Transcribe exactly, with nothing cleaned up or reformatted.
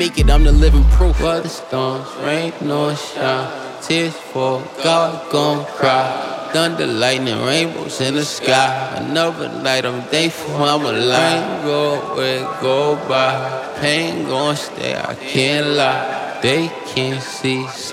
make it, I'm the living proof. While the storms rain, no shine, tears fall, God gon' cry. Thunder, lightning, rainbows in the sky. Another night, I'm thankful I'm alive. Go away, go by. Pain gon' stay, I can't lie. They can't see.